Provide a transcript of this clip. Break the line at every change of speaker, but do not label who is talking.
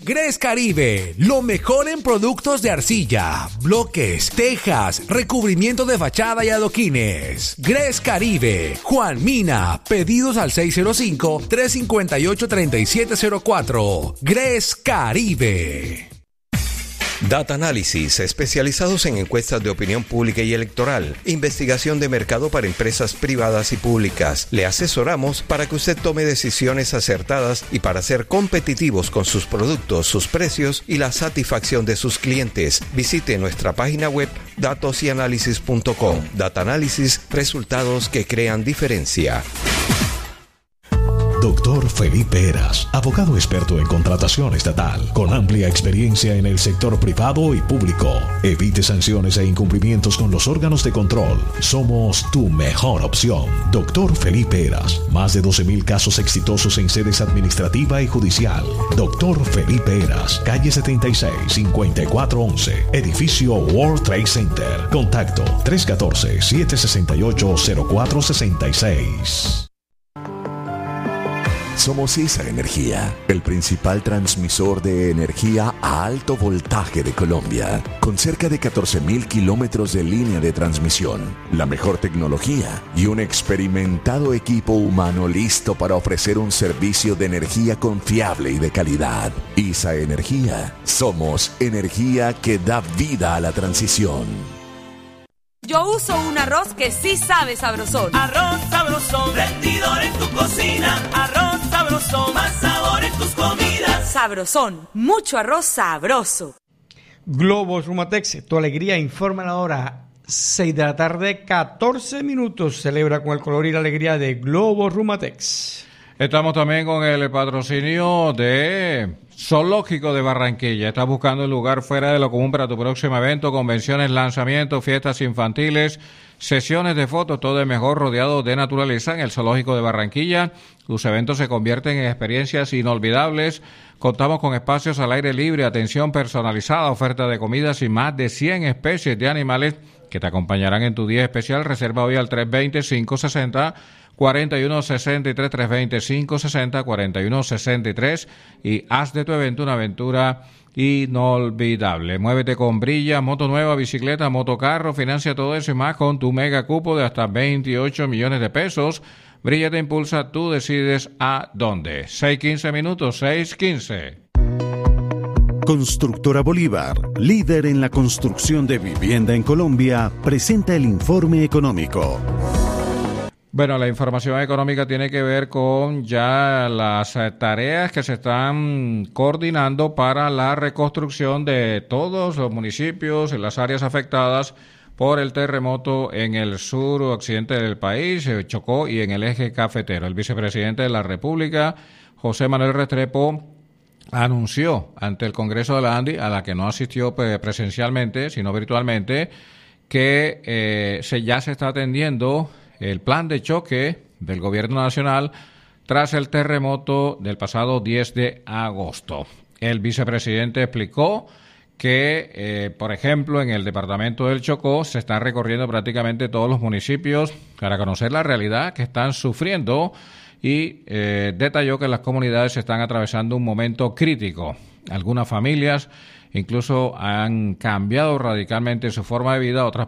Gres Caribe, lo mejor en productos de arcilla, bloques, tejas, recubrimiento de fachada y adoquines. Gres Caribe, Juan Mina, pedidos al 605-358-3704. Gres Caribe.
Data Analysis, especializados en encuestas de opinión pública y electoral, investigación de mercado para empresas privadas y públicas. Le asesoramos para que usted tome decisiones acertadas y para ser competitivos con sus productos, sus precios y la satisfacción de sus clientes. Visite nuestra página web datosyanalysis.com. Data Analysis, resultados que crean diferencia.
Doctor Felipe Heras, abogado experto en contratación estatal, con amplia experiencia en el sector privado y público. Evite sanciones e incumplimientos con los órganos de control. Somos tu mejor opción. Doctor Felipe Heras, más de 12,000 casos exitosos en sedes administrativa y judicial. Doctor Felipe Heras, calle 76, 5411, edificio World Trade Center. Contacto 314-768-0466.
Somos ISA Energía, el principal transmisor de energía a alto voltaje de Colombia, con cerca de 14,000 kilómetros de línea de transmisión, la mejor tecnología y un experimentado equipo humano listo para ofrecer un servicio de energía confiable y de calidad. ISA Energía, somos energía que da vida a la transición.
Yo uso un arroz que sí sabe sabrosón.
Arroz sabrosón, rendidor en tu cocina. Arroz sabrosón, más sabor en tus comidas.
Sabrosón, mucho arroz sabroso.
Globos Rumatex, tu alegría informa la hora. 6 de la tarde, 14 minutos. Celebra con el color y la alegría de Globos Rumatex.
Estamos también con el patrocinio de Zoológico de Barranquilla. Estás buscando un lugar fuera de lo común para tu próximo evento, convenciones, lanzamientos, fiestas infantiles, sesiones de fotos, todo es mejor rodeado de naturaleza en el Zoológico de Barranquilla. Tus eventos se convierten en experiencias inolvidables. Contamos con espacios al aire libre, atención personalizada, oferta de comidas y más de 100 especies de animales que te acompañarán en tu día especial. Reserva hoy al 320-560-4163, 320-560-4163 y haz de tu evento una aventura inolvidable. Muévete con Brilla, moto nueva, bicicleta, motocarro, financia todo eso y más con tu mega cupo de hasta 28 millones de pesos. Brilla te impulsa, tú decides a dónde. 6:15 minutos, 6:15.
Constructora Bolívar, líder en la construcción de vivienda en Colombia, presenta el informe económico.
Bueno, la información económica tiene que ver con ya las tareas que se están coordinando para la reconstrucción de todos los municipios y las áreas afectadas por el terremoto en el sur occidente del país, Chocó y en el eje cafetero. El vicepresidente de la República, José Manuel Restrepo, anunció ante el Congreso de la ANDI, a la que no asistió presencialmente, sino virtualmente, que ya se está atendiendo el plan de choque del Gobierno Nacional tras el terremoto del pasado 10 de agosto. El vicepresidente explicó que, por ejemplo, en el departamento del Chocó se están recorriendo prácticamente todos los municipios para conocer la realidad que están sufriendo y detalló que las comunidades están atravesando un momento crítico. Algunas familias incluso han cambiado radicalmente su forma de vida, otras